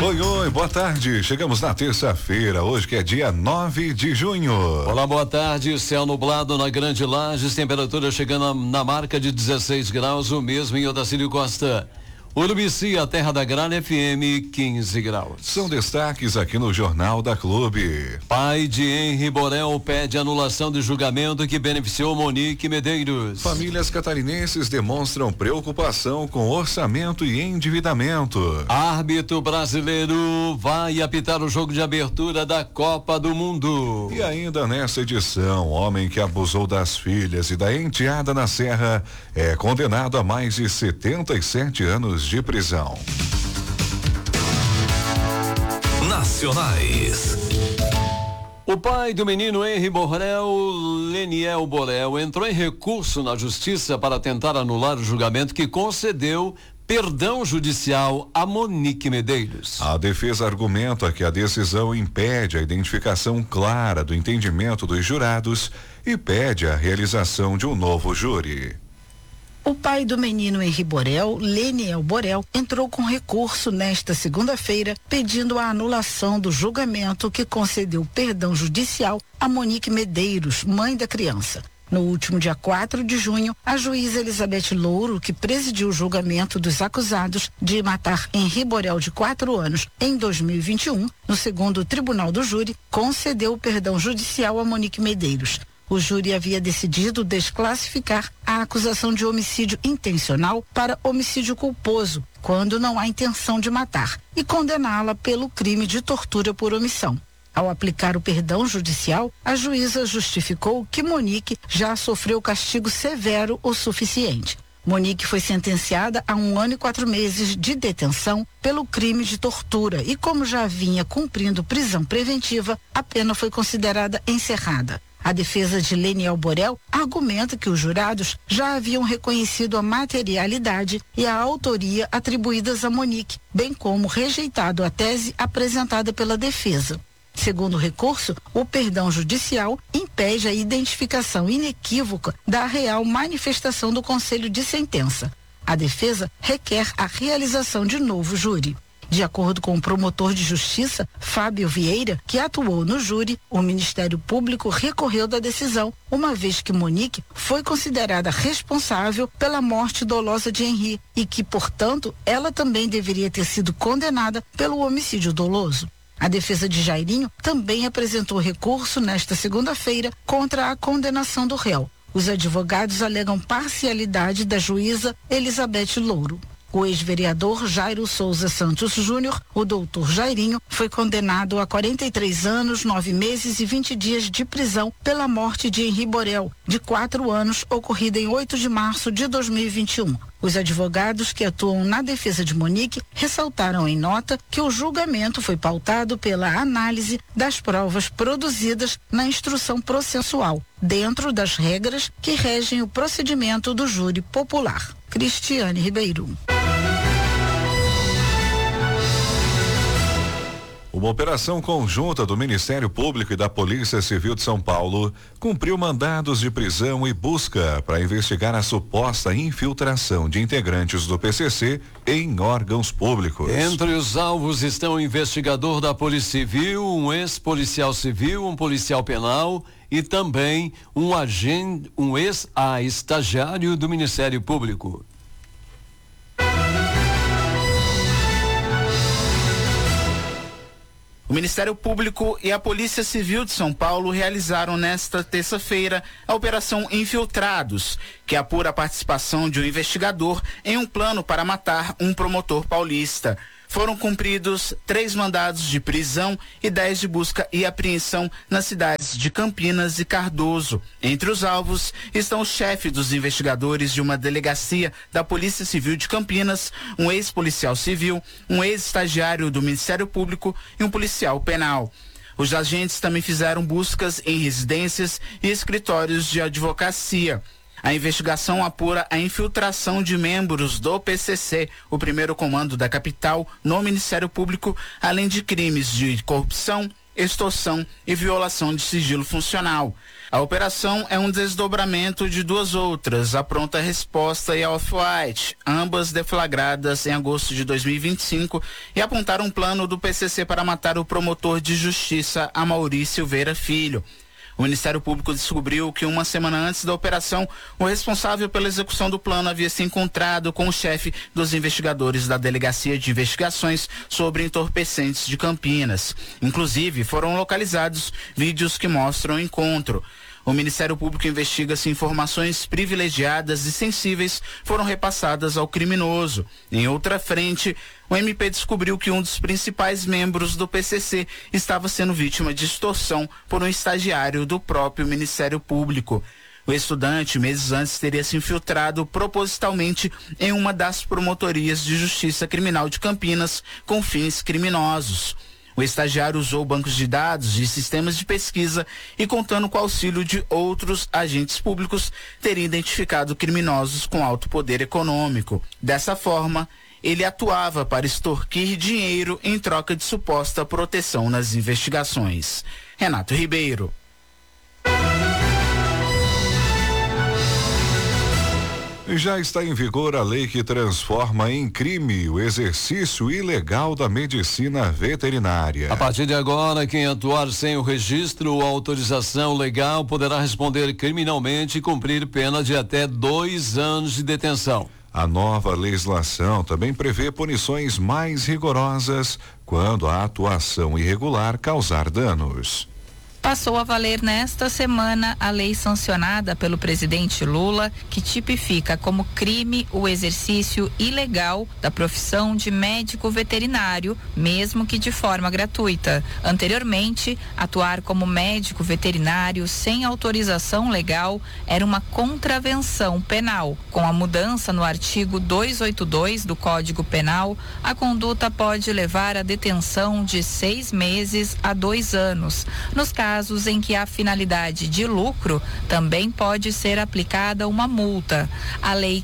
Oi, boa tarde. Chegamos na terça-feira, hoje que é dia 9 de junho. Olá, boa tarde. Céu nublado na Grande Lages, temperatura chegando na marca de 16 graus, o mesmo em Otacílio Costa. Urubici, a terra da Gralha FM, 15 graus. São destaques aqui no Jornal da Clube. Pai de Henri Borel pede anulação de julgamento que beneficiou Monique Medeiros. Famílias catarinenses demonstram preocupação com orçamento e endividamento. Árbitro brasileiro vai apitar o jogo de abertura da Copa do Mundo. E ainda nessa edição, homem que abusou das filhas e da enteada na Serra é condenado a mais de 77 anos de prisão. Nacionais. O pai do menino Henri Borel, Leniel Borel, entrou em recurso na justiça para tentar anular o julgamento que concedeu perdão judicial a Monique Medeiros. A defesa argumenta que a decisão impede a identificação clara do entendimento dos jurados e pede a realização de um novo júri. O pai do menino Henri Borel, Leniel Borel, entrou com recurso nesta segunda-feira pedindo a anulação do julgamento que concedeu perdão judicial a Monique Medeiros, mãe da criança. No último dia 4 de junho, a juíza Elizabeth Louro, que presidiu o julgamento dos acusados de matar Henri Borel, de 4 anos, em 2021, no segundo tribunal do júri, concedeu o perdão judicial a Monique Medeiros. O júri havia decidido desclassificar a acusação de homicídio intencional para homicídio culposo, quando não há intenção de matar, e condená-la pelo crime de tortura por omissão. Ao aplicar o perdão judicial, a juíza justificou que Monique já sofreu castigo severo o suficiente. Monique foi sentenciada a 1 ano e 4 meses de detenção pelo crime de tortura e, como já vinha cumprindo prisão preventiva, a pena foi considerada encerrada. A defesa de Leniel Borel argumenta que os jurados já haviam reconhecido a materialidade e a autoria atribuídas a Monique, bem como rejeitado a tese apresentada pela defesa. Segundo o recurso, o perdão judicial impede a identificação inequívoca da real manifestação do conselho de sentença. A defesa requer a realização de novo júri. De acordo com o promotor de justiça, Fábio Vieira, que atuou no júri, o Ministério Público recorreu da decisão, uma vez que Monique foi considerada responsável pela morte dolosa de Henri e que, portanto, ela também deveria ter sido condenada pelo homicídio doloso. A defesa de Jairinho também apresentou recurso nesta segunda-feira contra a condenação do réu. Os advogados alegam parcialidade da juíza Elizabeth Louro. O ex-vereador Jairo Souza Santos Júnior, o doutor Jairinho, foi condenado a 43 anos, 9 meses e 20 dias de prisão pela morte de Henri Borel, de 4 anos, ocorrida em 8 de março de 2021. Os advogados que atuam na defesa de Monique ressaltaram em nota que o julgamento foi pautado pela análise das provas produzidas na instrução processual, dentro das regras que regem o procedimento do júri popular. Cristiane Ribeiro. Uma operação conjunta do Ministério Público e da Polícia Civil de São Paulo cumpriu mandados de prisão e busca para investigar a suposta infiltração de integrantes do PCC em órgãos públicos. Entre os alvos estão o investigador da Polícia Civil, um ex-policial civil, um policial penal e também um ex-estagiário do Ministério Público. O Ministério Público e a Polícia Civil de São Paulo realizaram nesta terça-feira a Operação Infiltrados, que apura a participação de um investigador em um plano para matar um promotor paulista. Foram cumpridos 3 mandados de prisão e 10 de busca e apreensão nas cidades de Campinas e Cardoso. Entre os alvos estão o chefe dos investigadores de uma delegacia da Polícia Civil de Campinas, um ex-policial civil, um ex-estagiário do Ministério Público e um policial penal. Os agentes também fizeram buscas em residências e escritórios de advocacia. A investigação apura a infiltração de membros do PCC, o primeiro comando da capital, no Ministério Público, além de crimes de corrupção, extorsão e violação de sigilo funcional. A operação é um desdobramento de duas outras, a Pronta Resposta e a Off-White, ambas deflagradas em agosto de 2025 e apontaram um plano do PCC para matar o promotor de justiça Amaury Silveira Filho. O Ministério Público descobriu que uma semana antes da operação, o responsável pela execução do plano havia se encontrado com o chefe dos investigadores da Delegacia de Investigações sobre Entorpecentes de Campinas. Inclusive, foram localizados vídeos que mostram o encontro. O Ministério Público investiga se informações privilegiadas e sensíveis foram repassadas ao criminoso. Em outra frente, o MP descobriu que um dos principais membros do PCC estava sendo vítima de extorsão por um estagiário do próprio Ministério Público. O estudante, meses antes, teria se infiltrado propositalmente em uma das promotorias de justiça criminal de Campinas com fins criminosos. O estagiário usou bancos de dados de sistemas de pesquisa e, contando com o auxílio de outros agentes públicos, teria identificado criminosos com alto poder econômico. Dessa forma, ele atuava para extorquir dinheiro em troca de suposta proteção nas investigações. Renato Ribeiro. Já está em vigor a lei que transforma em crime o exercício ilegal da medicina veterinária. A partir de agora, quem atuar sem o registro ou autorização legal poderá responder criminalmente e cumprir pena de até 2 anos de detenção. A nova legislação também prevê punições mais rigorosas quando a atuação irregular causar danos. Passou a valer nesta semana a lei sancionada pelo presidente Lula, que tipifica como crime o exercício ilegal da profissão de médico veterinário, mesmo que de forma gratuita. Anteriormente, atuar como médico veterinário sem autorização legal era uma contravenção penal. Com a mudança no artigo 282 do Código Penal, a conduta pode levar à detenção de 6 meses a 2 anos. Nos casos em que a finalidade de lucro, também pode ser aplicada uma multa. A Lei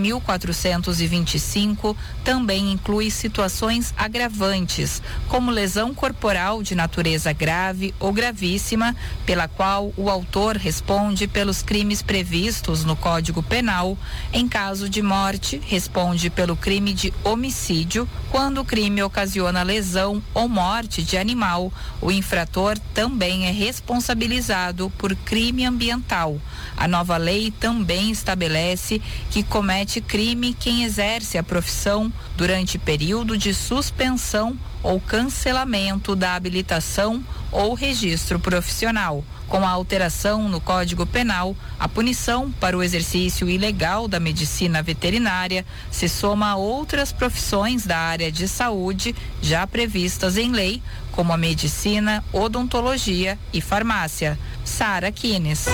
15.425 também inclui situações agravantes, como lesão corporal de natureza grave ou gravíssima, pela qual o autor responde pelos crimes previstos no Código Penal. Em caso de morte, responde pelo crime de homicídio. Quando o crime ocasiona lesão ou morte de animal, o infrator também é responsabilizado por crime ambiental. A nova lei também estabelece que comete crime quem exerce a profissão durante período de suspensão ou cancelamento da habilitação ou registro profissional. Com a alteração no Código Penal, a punição para o exercício ilegal da medicina veterinária se soma a outras profissões da área de saúde já previstas em lei, como a medicina, odontologia e farmácia. Sara Kines.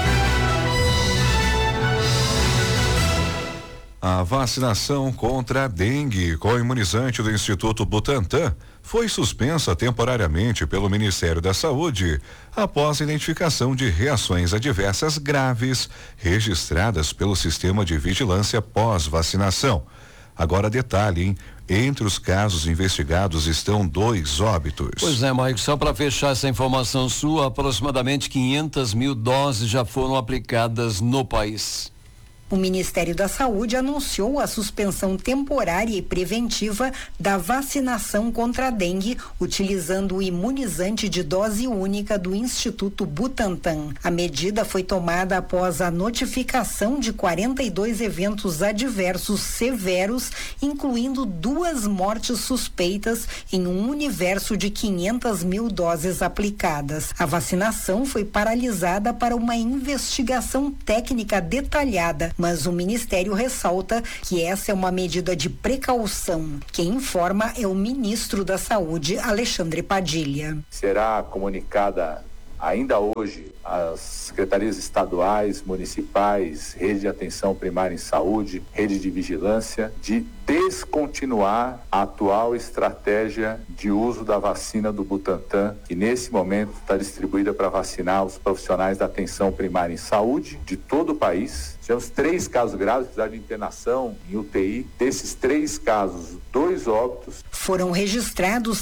A vacinação contra a dengue com o imunizante do Instituto Butantan foi suspensa temporariamente pelo Ministério da Saúde após a identificação de reações adversas graves registradas pelo Sistema de Vigilância pós-vacinação. Agora detalhe, hein? Entre os casos investigados estão 2 óbitos. Pois é, Maico, só para fechar essa informação sua, aproximadamente 500 mil doses já foram aplicadas no país. O Ministério da Saúde anunciou a suspensão temporária e preventiva da vacinação contra a dengue, utilizando o imunizante de dose única do Instituto Butantan. A medida foi tomada após a notificação de 42 eventos adversos severos, incluindo 2 mortes suspeitas em um universo de 500 mil doses aplicadas. A vacinação foi paralisada para uma investigação técnica detalhada, mas o Ministério ressalta que essa é uma medida de precaução. Quem informa é o ministro da Saúde, Alexandre Padilha. Será comunicada ainda hoje, as secretarias estaduais, municipais, rede de atenção primária em saúde, rede de vigilância, de descontinuar a atual estratégia de uso da vacina do Butantan, que nesse momento está distribuída para vacinar os profissionais da atenção primária em saúde de todo o país. Tivemos 3 casos graves, precisaram de internação em UTI. Desses 3 casos, 2 óbitos. Foram registrados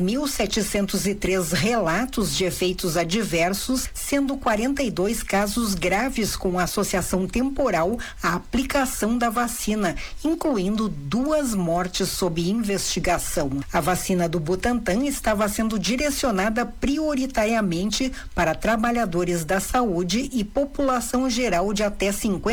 3.703 relatos de efeitos adversos, sendo 42 casos graves com associação temporal à aplicação da vacina, incluindo 2 mortes sob investigação. A vacina do Butantan estava sendo direcionada prioritariamente para trabalhadores da saúde e população geral de até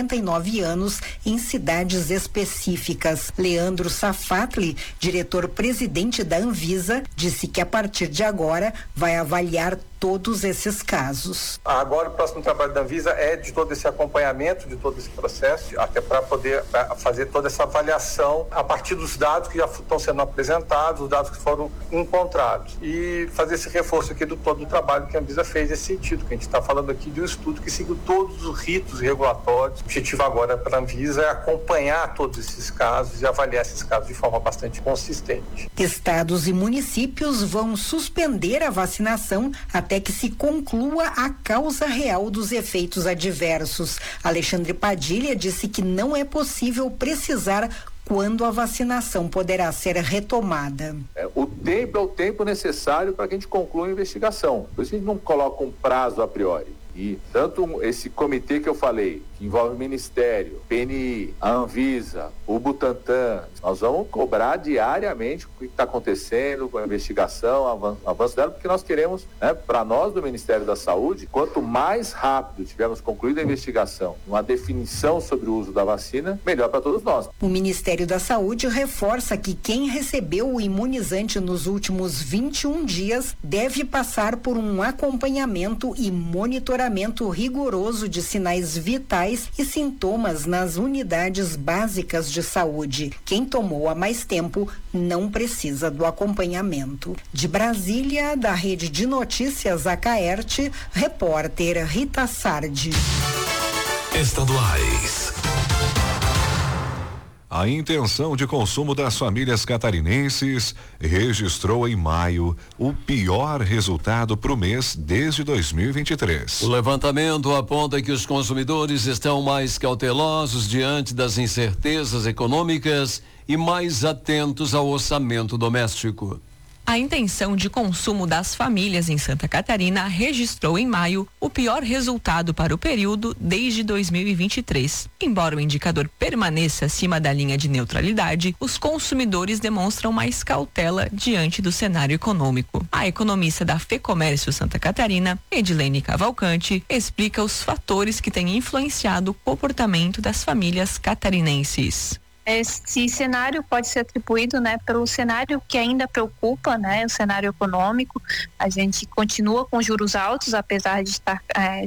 59 anos em cidades específicas. Leandro Safatli, diretor-presidente da Anvisa, disse que a partir de agora vai avaliar todos esses casos. Agora o próximo trabalho da Anvisa é de todo esse acompanhamento, de todo esse processo, até para poder fazer toda essa avaliação a partir dos dados que já estão sendo apresentados, os dados que foram encontrados, e fazer esse reforço aqui do todo o trabalho que a Anvisa fez nesse sentido, que a gente está falando aqui de um estudo que seguiu todos os ritos regulatórios. O objetivo agora para a Anvisa é acompanhar todos esses casos e avaliar esses casos de forma bastante consistente. Estados e municípios vão suspender a vacinação até que se conclua a causa real dos efeitos adversos. Alexandre Padilha disse que não é possível precisar quando a vacinação poderá ser retomada. O tempo é o tempo necessário para que a gente conclua a investigação. Por isso a gente não coloca um prazo a priori. E tanto esse comitê que eu falei, que envolve o Ministério, PNI, a Anvisa, o Butantan, nós vamos cobrar diariamente o que está acontecendo com a investigação, avanço dela, porque nós queremos, para nós do Ministério da Saúde, quanto mais rápido tivermos concluído a investigação, uma definição sobre o uso da vacina, melhor para todos nós. O Ministério da Saúde reforça que quem recebeu o imunizante nos últimos 21 dias deve passar por um acompanhamento e monitoramento rigoroso de sinais vitais e sintomas nas unidades básicas de saúde. Quem tomou há mais tempo não precisa do acompanhamento. De Brasília, da Rede de Notícias Acaerte, repórter Rita Sardi. Estaduais. A intenção de consumo das famílias catarinenses registrou em maio o pior resultado para o mês desde 2023. O levantamento aponta que os consumidores estão mais cautelosos diante das incertezas econômicas e mais atentos ao orçamento doméstico. A intenção de consumo das famílias em Santa Catarina registrou em maio o pior resultado para o período desde 2023. Embora o indicador permaneça acima da linha de neutralidade, os consumidores demonstram mais cautela diante do cenário econômico. A economista da FEComércio Santa Catarina, Edilene Cavalcante, explica os fatores que têm influenciado o comportamento das famílias catarinenses. Esse cenário pode ser atribuído, pelo cenário que ainda preocupa, o cenário econômico. A gente continua com juros altos, apesar de estar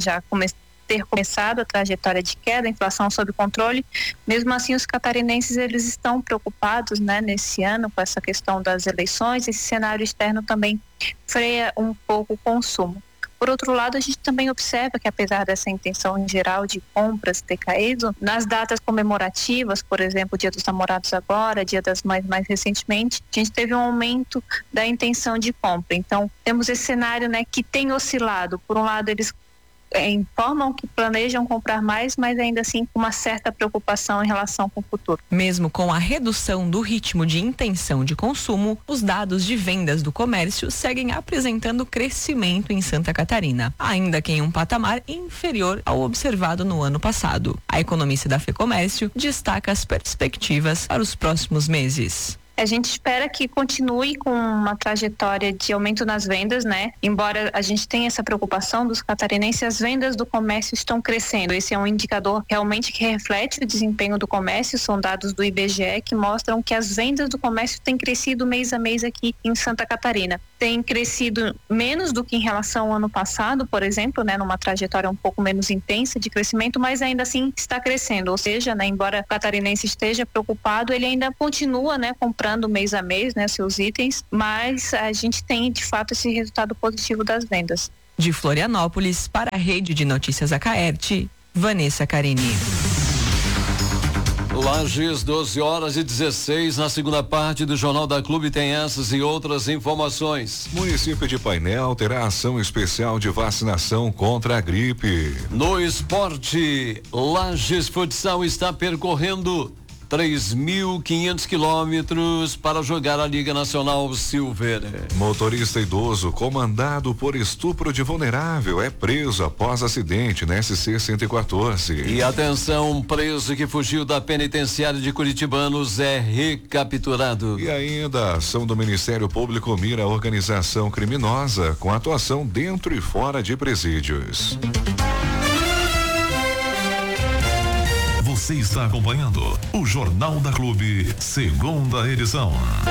ter começado a trajetória de queda, a inflação sob controle. Mesmo assim, os catarinenses eles estão preocupados, nesse ano com essa questão das eleições. Esse cenário externo também freia um pouco o consumo. Por outro lado, a gente também observa que, apesar dessa intenção em geral de compras ter caído, nas datas comemorativas, por exemplo, Dia dos Namorados agora, Dia das Mães mais recentemente, a gente teve um aumento da intenção de compra. Então, temos esse cenário, que tem oscilado. Por um lado, eles informam que planejam comprar mais, mas ainda assim com uma certa preocupação em relação com o futuro. Mesmo com a redução do ritmo de intenção de consumo, os dados de vendas do comércio seguem apresentando crescimento em Santa Catarina, ainda que em um patamar inferior ao observado no ano passado. A economista da FEComércio destaca as perspectivas para os próximos meses. A gente espera que continue com uma trajetória de aumento nas vendas, Embora a gente tenha essa preocupação dos catarinenses, as vendas do comércio estão crescendo. Esse é um indicador realmente que reflete o desempenho do comércio. São dados do IBGE que mostram que as vendas do comércio têm crescido mês a mês aqui em Santa Catarina. Tem crescido menos do que em relação ao ano passado, por exemplo, numa trajetória um pouco menos intensa de crescimento, mas ainda assim está crescendo. Ou seja, embora o catarinense esteja preocupado, ele ainda continua, comprando mês a mês, seus itens, mas a gente tem de fato esse resultado positivo das vendas. De Florianópolis, para a Rede de Notícias Acaerte, Vanessa Carini. Lages, 12h16, na segunda parte do Jornal da Clube tem essas e outras informações. Município de Painel terá ação especial de vacinação contra a gripe. No esporte, Lages Futsal está percorrendo 3.500 quilômetros para jogar a Liga Nacional Silver. Motorista idoso comandado por estupro de vulnerável é preso após acidente na SC 114. E atenção, preso que fugiu da penitenciária de Curitibanos é recapturado. E ainda a ação do Ministério Público mira a organização criminosa com atuação dentro e fora de presídios. Você está acompanhando o Jornal da Clube, segunda edição.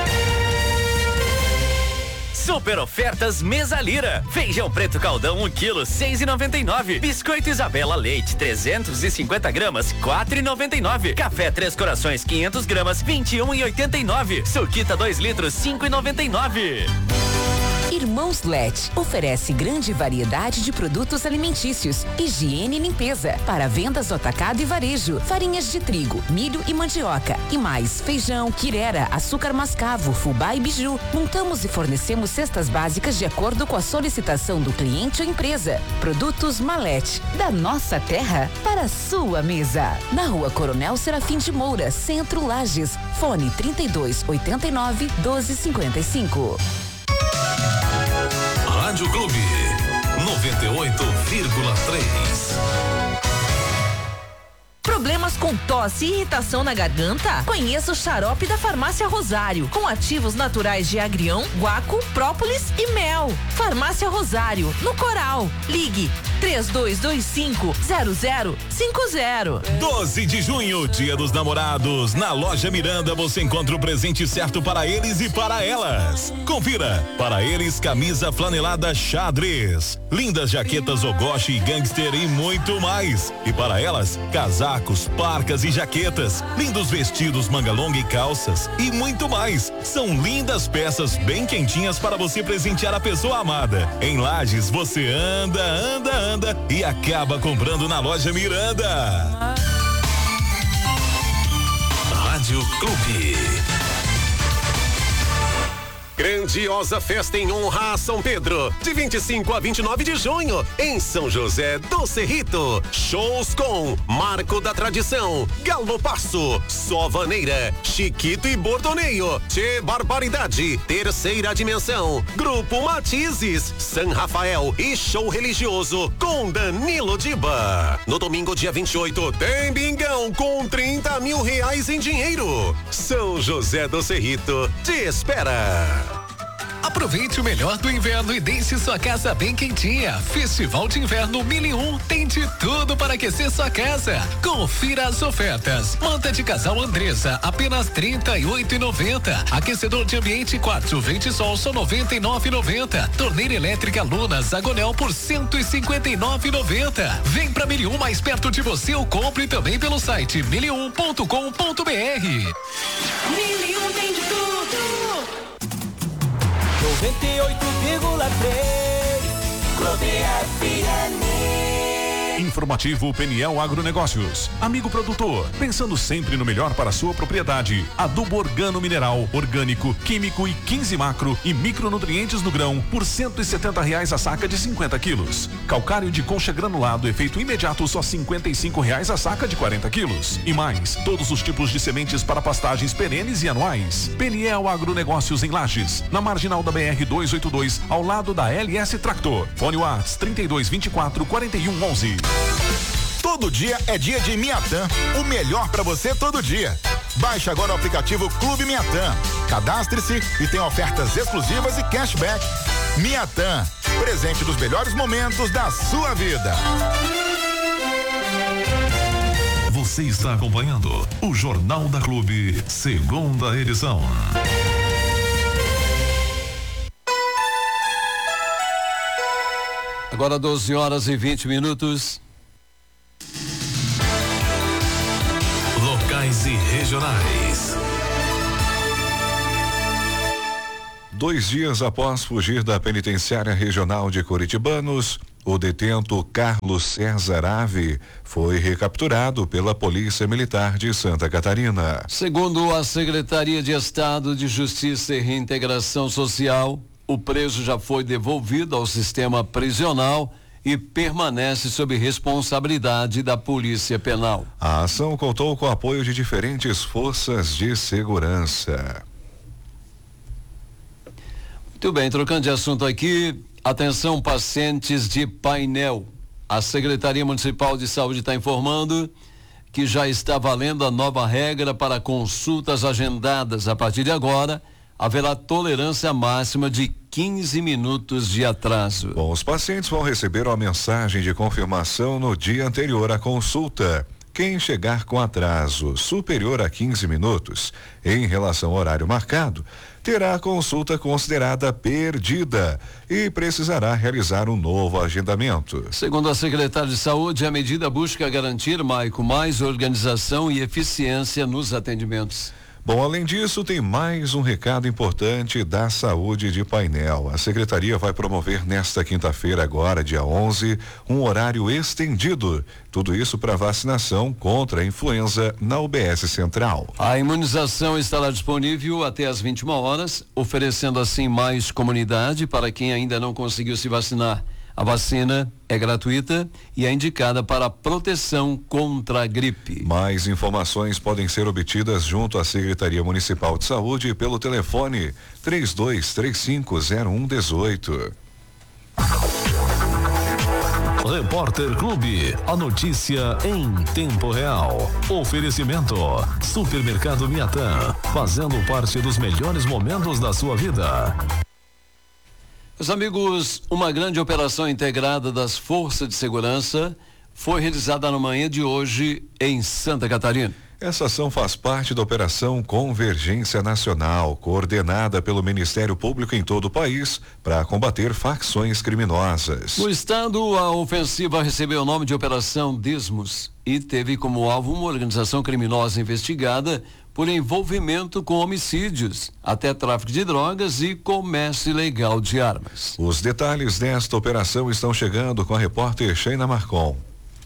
Super ofertas Mesa Lira. Feijão preto caldão 1 kg 6,99. Biscoito Isabela Leite 350 gramas 4,99. Café Três Corações 500 gramas 21,89. Suquita 2 litros 5,99. Irmãos Let oferece grande variedade de produtos alimentícios, higiene e limpeza para vendas no atacado e varejo, farinhas de trigo, milho e mandioca e mais feijão, quirera, açúcar mascavo, fubá e biju. Montamos e fornecemos cestas básicas de acordo com a solicitação do cliente ou empresa. Produtos Malete, da nossa terra para a sua mesa. Na Rua Coronel Serafim de Moura, Centro Lages. Fone 3289-1255. Rádio Clube 98,3. Problemas com tosse e irritação na garganta? Conheça o xarope da Farmácia Rosário, com ativos naturais de agrião, guaco, própolis e mel. Farmácia Rosário, no Coral. Ligue 3225-0050. 12 de junho, Dia dos Namorados. Na Loja Miranda você encontra o presente certo para eles e para elas. Confira. Para eles, camisa flanelada xadrez, lindas jaquetas Ogoshi e Gangster e muito mais. E para elas, casacos, parcas e jaquetas, lindos vestidos manga longa e calças e muito mais. São lindas peças bem quentinhas para você presentear a pessoa amada. Em Lages, você anda e acaba comprando na Loja Miranda. Rádio Clube. Grandiosa festa em honra a São Pedro, de 25 a 29 de junho, em São José do Cerrito. Shows com Marco da Tradição, Galopaço, Sovaneira, Chiquito e Bordoneio, Tchê Barbaridade, Terceira Dimensão, Grupo Matizes, San Rafael e show religioso com Danilo Diba. No domingo, dia 28, tem bingão com 30 mil reais em dinheiro. São José do Cerrito te espera. Aproveite o melhor do inverno e deixe sua casa bem quentinha. Festival de Inverno 1001 tem de tudo para aquecer sua casa. Confira as ofertas. Manta de casal Andressa, apenas R$38,90. Aquecedor de ambiente 4 Ventisol, só R$99,90. Torneira elétrica Luna Zagonel por R$159,90. Vem pra 1001 mais perto de você ou compre também pelo site 1001.com.br. 1001 tem de tudo. 98,3 Clube FM. Informativo Peniel Agronegócios. Amigo produtor, pensando sempre no melhor para a sua propriedade. Adubo organo mineral, orgânico, químico e 15 macro e micronutrientes no grão por R$170 a saca de 50 quilos. Calcário de concha granulado, efeito imediato, só R$55 a saca de 40 quilos. E mais, todos os tipos de sementes para pastagens perenes e anuais. Peniel Agronegócios em Lages, na marginal da BR 282, ao lado da LS Tractor. Fone Whats 3224-4111. Todo dia é dia de Miatã, o melhor para você todo dia. Baixe agora o aplicativo Clube Miatã. Cadastre-se e tem ofertas exclusivas e cashback. Miatã, presente dos melhores momentos da sua vida. Você está acompanhando o Jornal da Clube, segunda edição. Agora 12h20. Locais e regionais. 2 dias após fugir da penitenciária regional de Curitibanos, o detento Carlos César Ave foi recapturado pela Polícia Militar de Santa Catarina. Segundo a Secretaria de Estado de Justiça e Reintegração Social, o preso já foi devolvido ao sistema prisional e permanece sob responsabilidade da Polícia Penal. A ação contou com o apoio de diferentes forças de segurança. Muito bem, trocando de assunto aqui, atenção pacientes de painel. A Secretaria Municipal de Saúde está informando que já está valendo a nova regra para consultas agendadas. A partir de agora, haverá tolerância máxima de 15 minutos de atraso. Bom, os pacientes vão receber uma mensagem de confirmação no dia anterior à consulta. Quem chegar com atraso superior a 15 minutos em relação ao horário marcado, terá a consulta considerada perdida e precisará realizar um novo agendamento. Segundo a secretária de Saúde, a medida busca garantir, Maico, mais organização e eficiência nos atendimentos. Bom, além disso, tem mais um recado importante da saúde de Painel. A secretaria vai promover nesta quinta-feira, agora, dia 11, um horário estendido. Tudo isso para vacinação contra a influenza na UBS Central. A imunização estará disponível até às 21 horas, oferecendo assim mais comunidade para quem ainda não conseguiu se vacinar. A vacina é gratuita e é indicada para proteção contra a gripe. Mais informações podem ser obtidas junto à Secretaria Municipal de Saúde pelo telefone 32350118. Repórter Clube, a notícia em tempo real. Oferecimento: Supermercado Miatã, fazendo parte dos melhores momentos da sua vida. Meus amigos, uma grande operação integrada das Forças de Segurança foi realizada na manhã de hoje em Santa Catarina. Essa ação faz parte da Operação Convergência Nacional, coordenada pelo Ministério Público em todo o país para combater facções criminosas. No estado, a ofensiva recebeu o nome de Operação Desmos e teve como alvo uma organização criminosa investigada por envolvimento com homicídios, até tráfico de drogas e comércio ilegal de armas. Os detalhes desta operação estão chegando com a repórter Sheina Marcon.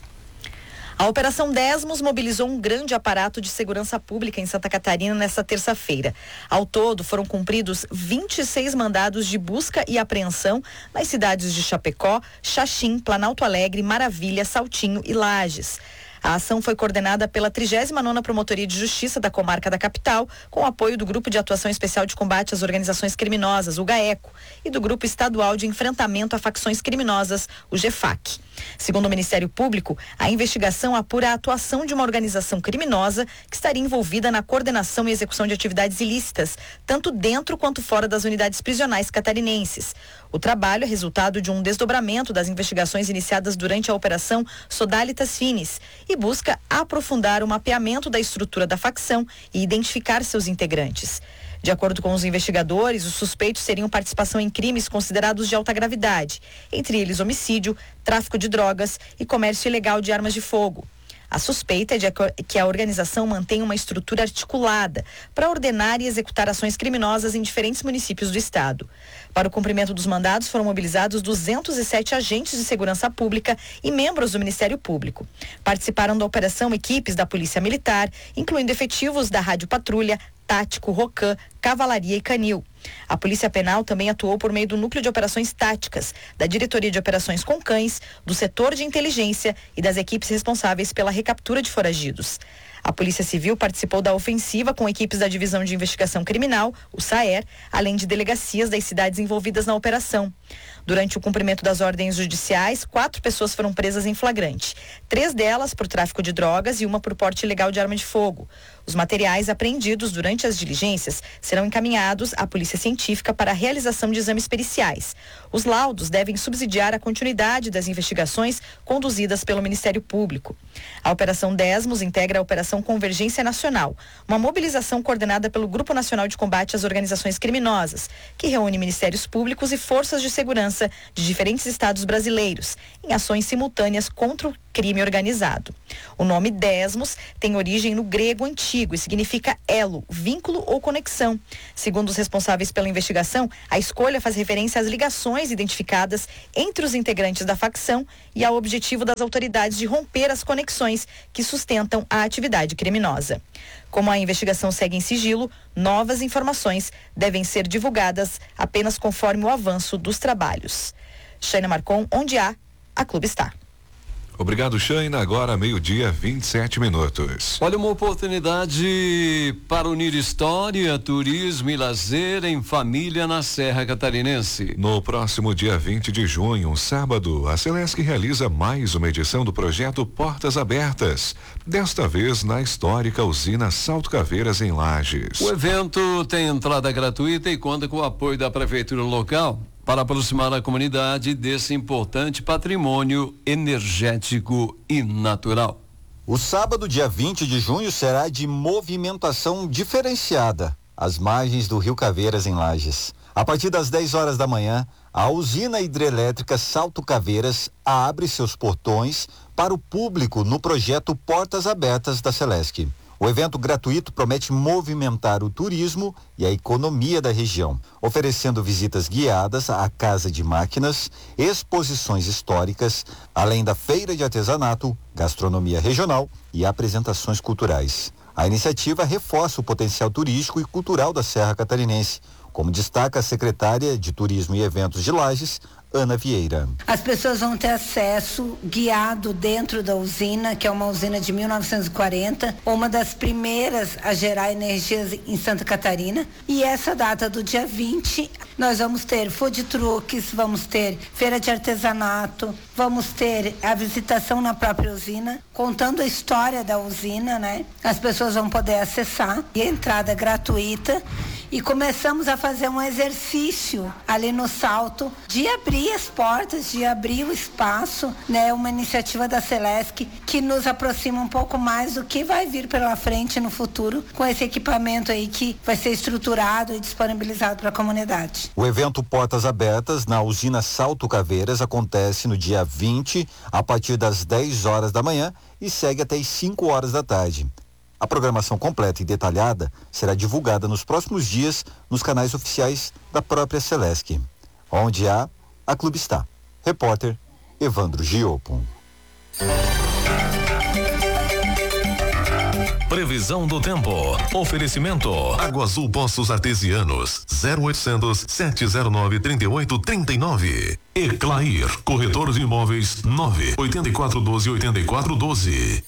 A Operação Desmos mobilizou um grande aparato de segurança pública em Santa Catarina nesta terça-feira. Ao todo, foram cumpridos 26 mandados de busca e apreensão nas cidades de Chapecó, Xaxim, Planalto Alegre, Maravilha, Saltinho e Lages. A ação foi coordenada pela 39ª Promotoria de Justiça da Comarca da Capital, com o apoio do Grupo de Atuação Especial de Combate às Organizações Criminosas, o GAECO, e do Grupo Estadual de Enfrentamento a Facções Criminosas, o GEFAC. Segundo o Ministério Público, a investigação apura a atuação de uma organização criminosa que estaria envolvida na coordenação e execução de atividades ilícitas, tanto dentro quanto fora das unidades prisionais catarinenses. O trabalho é resultado de um desdobramento das investigações iniciadas durante a Operação Sodalitas Finis e busca aprofundar o mapeamento da estrutura da facção e identificar seus integrantes. De acordo com os investigadores, os suspeitos teriam participação em crimes considerados de alta gravidade, entre eles homicídio, tráfico de drogas e comércio ilegal de armas de fogo. A suspeita é de que a organização mantém uma estrutura articulada para ordenar e executar ações criminosas em diferentes municípios do estado. Para o cumprimento dos mandados foram mobilizados 207 agentes de segurança pública e membros do Ministério Público. Participaram da operação equipes da Polícia Militar, incluindo efetivos da Rádio Patrulha, Tático, Rocan, Cavalaria e Canil. A Polícia Penal também atuou por meio do Núcleo de Operações Táticas, da Diretoria de Operações com Cães, do Setor de Inteligência e das equipes responsáveis pela recaptura de foragidos. A Polícia Civil participou da ofensiva com equipes da Divisão de Investigação Criminal, o SAER, além de delegacias das cidades envolvidas na operação. Durante o cumprimento das ordens judiciais, 4 pessoas foram presas em flagrante. 3 delas por tráfico de drogas e uma por porte ilegal de arma de fogo. Os materiais apreendidos durante as diligências serão encaminhados à Polícia Científica para a realização de exames periciais. Os laudos devem subsidiar a continuidade das investigações conduzidas pelo Ministério Público. A Operação Desmos integra a Operação Convergência Nacional, uma mobilização coordenada pelo Grupo Nacional de Combate às Organizações Criminosas, que reúne ministérios públicos e forças de segurança de diferentes estados brasileiros, em ações simultâneas contra o crime organizado. O nome Desmos tem origem no grego antigo e significa elo, vínculo ou conexão. Segundo os responsáveis pela investigação, a escolha faz referência às ligações identificadas entre os integrantes da facção e ao objetivo das autoridades de romper as conexões que sustentam a atividade criminosa. Como a investigação segue em sigilo, novas informações devem ser divulgadas apenas conforme o avanço dos trabalhos. Shaina Marcon, onde há, a Clube está. Obrigado, Shaina. Agora, 12:27. Olha, uma oportunidade para unir história, turismo e lazer em família na Serra Catarinense. No próximo dia 20 de junho, sábado, a Celesc realiza mais uma edição do projeto Portas Abertas. Desta vez na histórica usina Salto Caveiras, em Lages. O evento tem entrada gratuita e conta com o apoio da prefeitura local para aproximar a comunidade desse importante patrimônio energético e natural. O sábado, dia 20 de junho, será de movimentação diferenciada às margens do Rio Caveiras, em Lages. A partir das 10 horas da manhã, a usina hidrelétrica Salto Caveiras abre seus portões para o público no projeto Portas Abertas da Celesc. O evento gratuito promete movimentar o turismo e a economia da região, oferecendo visitas guiadas à Casa de Máquinas, exposições históricas, além da feira de artesanato, gastronomia regional e apresentações culturais. A iniciativa reforça o potencial turístico e cultural da Serra Catarinense, como destaca a secretária de Turismo e Eventos de Lages, Ana Vieira. As pessoas vão ter acesso guiado dentro da usina, que é uma usina de 1940, uma das primeiras a gerar energias em Santa Catarina. E essa data do dia 20, nós vamos ter food trucks, vamos ter feira de artesanato, vamos ter a visitação na própria usina, contando a história da usina, né? As pessoas vão poder acessar, e a entrada é gratuita. E começamos a fazer um exercício ali no Salto de abrir as portas, de abrir o espaço, né? Uma iniciativa da Celesc que nos aproxima um pouco mais do que vai vir pela frente no futuro com esse equipamento aí que vai ser estruturado e disponibilizado para a comunidade. O evento Portas Abertas na usina Salto Caveiras acontece no dia 20, a partir das 10 horas da manhã e segue até as 5 horas da tarde. A programação completa e detalhada será divulgada nos próximos dias nos canais oficiais da própria Celesc. Onde há, a Clube está. Repórter Evandro Giopo. Previsão do tempo. Oferecimento. Água Azul Poços Artesianos. 0800 709 3839. Eclair. Corretor de imóveis. 98412 8412.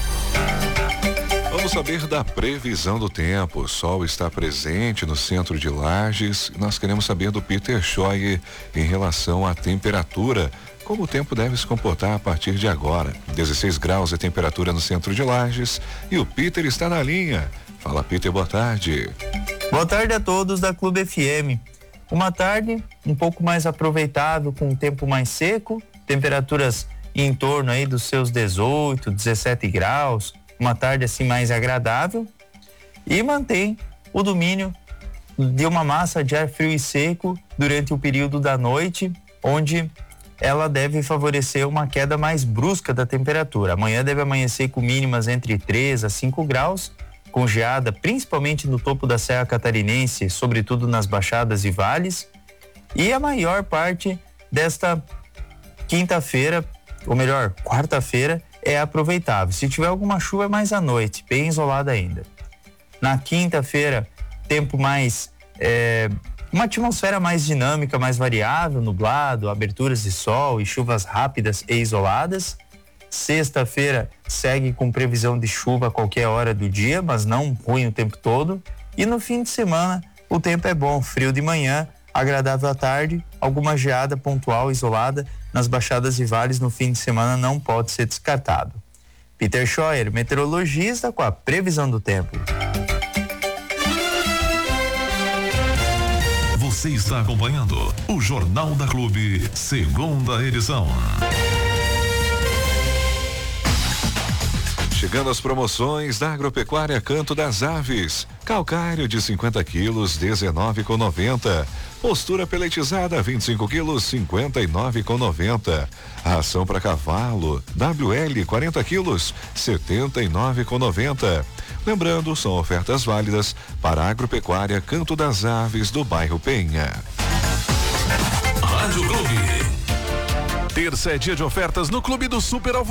Vamos saber da previsão do tempo. O sol está presente no centro de Lages. Nós queremos saber do Peter Scheuer em relação à temperatura. Como o tempo deve se comportar a partir de agora. 16 graus de temperatura no centro de Lages. E o Peter está na linha. Fala, Peter, boa tarde. Boa tarde a todos da Clube FM. Uma tarde um pouco mais aproveitável, com um tempo mais seco. Temperaturas em torno aí dos seus 18, 17 graus. Uma tarde assim mais agradável, e mantém o domínio de uma massa de ar frio e seco durante o período da noite, onde ela deve favorecer uma queda mais brusca da temperatura. Amanhã deve amanhecer com mínimas entre 3 a 5 graus, com geada principalmente no topo da Serra Catarinense, sobretudo nas baixadas e vales, e a maior parte desta quinta-feira, ou melhor, quarta-feira, é aproveitável. Se tiver alguma chuva, é mais à noite, bem isolada ainda. Na quinta-feira, tempo mais, uma atmosfera mais dinâmica, mais variável, nublado, aberturas de sol e chuvas rápidas e isoladas. Sexta-feira segue com previsão de chuva a qualquer hora do dia, mas não ruim o tempo todo. E no fim de semana, o tempo é bom, frio de manhã, agradável à tarde, alguma geada pontual isolada nas baixadas e vales no fim de semana não pode ser descartado. Peter Scheuer, meteorologista, com a previsão do tempo. Você está acompanhando o Jornal da Clube, segunda edição. chegando as promoções da Agropecuária Canto das Aves. Calcário de 50 quilos, 19,90. Postura peletizada, 25 quilos, 59,90. Ração para cavalo, WL 40 quilos, 79,90. Lembrando, são ofertas válidas para a Agropecuária Canto das Aves do bairro Penha. Rádio Clube. Terça é dia de ofertas no Clube do Super